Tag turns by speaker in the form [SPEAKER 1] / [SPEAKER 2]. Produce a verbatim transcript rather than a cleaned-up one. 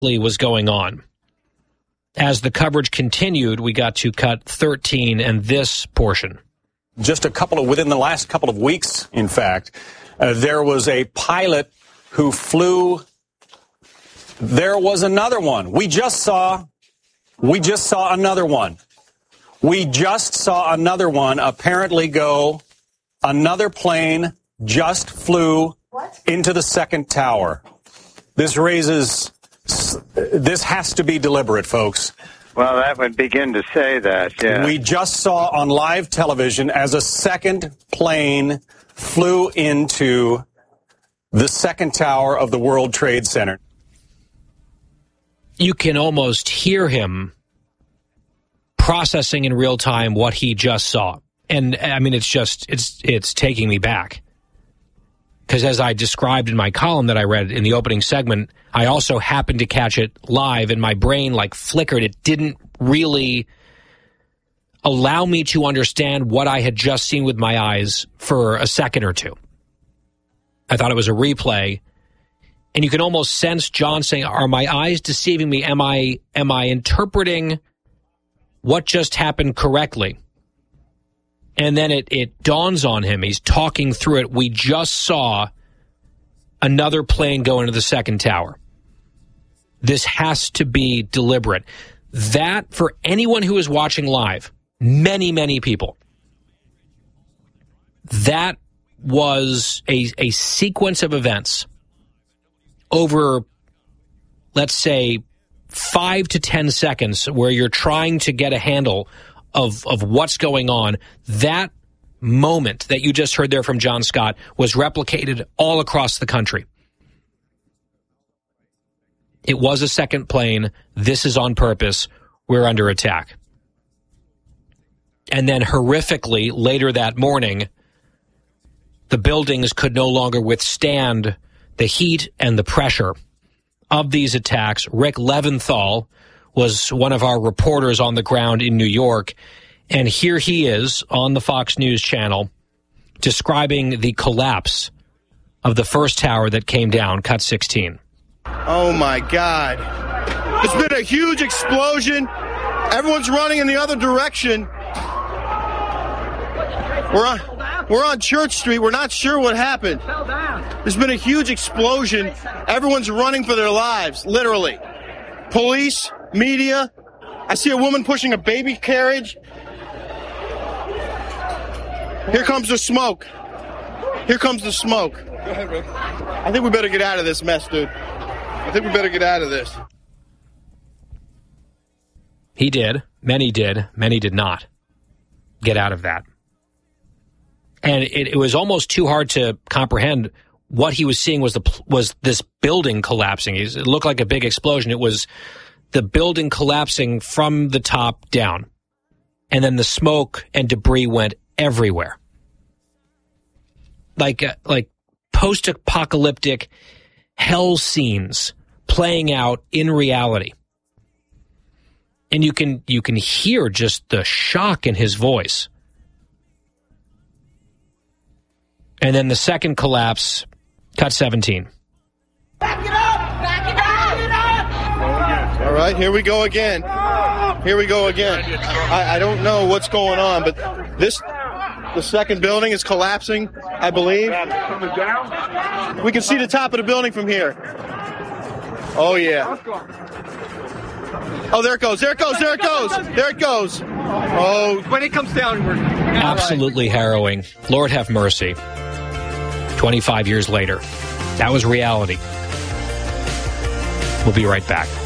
[SPEAKER 1] was going on. As the coverage continued, we got to cut thirteen and this portion.
[SPEAKER 2] Just a couple of, within the last couple of weeks, in fact, uh, there was a pilot who flew. There was another one. We just saw, we just saw another one. We just saw another one apparently go, another plane just flew what? into the second tower. This raises, this has to be deliberate, folks.
[SPEAKER 3] Well, that would begin to say that, yeah.
[SPEAKER 2] We just saw on live television as a second plane flew into the second tower of the World Trade Center.
[SPEAKER 1] You can almost hear him processing in real time what he just saw. And, I mean, it's just, it's it's taking me back. Because as I described in my column that I read in the opening segment, I also happened to catch it live, and my brain, like, flickered. It didn't really allow me to understand what I had just seen with my eyes for a second or two. I thought it was a replay. And you can almost sense John saying, are my eyes deceiving me? Am I, am I interpreting what just happened correctly? And then it, it dawns on him. He's talking through it. We just saw another plane go into the second tower. This has to be deliberate. That, for anyone who is watching live, many, many people, that was a, a sequence of events over, let's say, five to ten seconds where you're trying to get a handle of, of what's going on. That moment that you just heard there from John Scott was replicated all across the country. It was a second plane. This is on purpose. We're under attack. And then horrifically, later that morning, the buildings could no longer withstand the heat and the pressure of these attacks. Rick Leventhal was one of our reporters on the ground in New York, and here he is on the Fox News channel describing the collapse of the first tower that came down, cut sixteen.
[SPEAKER 4] Oh, my God. There's been a huge explosion. Everyone's running in the other direction. We're on, we're on Church Street. We're not sure what happened. There's been a huge explosion. Everyone's running for their lives, literally. Police, media. I see a woman pushing a baby carriage. Here comes the smoke. Here comes the smoke. Go ahead, Rick. I think we better get out of this mess, dude. I think we better get out of this.
[SPEAKER 1] He did. Many did. Many did not get out of that. And it, it was almost too hard to comprehend. What he was seeing was the was this building collapsing. It looked like a big explosion. It was the building collapsing from the top down. And then the smoke and debris went everywhere. Like uh, like post-apocalyptic hell scenes playing out in reality. And you can you can hear just the shock in his voice. And then the second collapse, cut seventeen.
[SPEAKER 4] Back it up! Back it up! Back it up! All right, here we go again. Here we go again. I, I don't know what's going on, but this, the second building is collapsing, I believe. We can see the top of the building from here. Oh, yeah. Oh, there it goes. There it goes. There it goes. There it goes. Oh, when it comes down, we're...
[SPEAKER 1] Absolutely harrowing. Lord have mercy. twenty-five years later. That was reality. We'll be right back.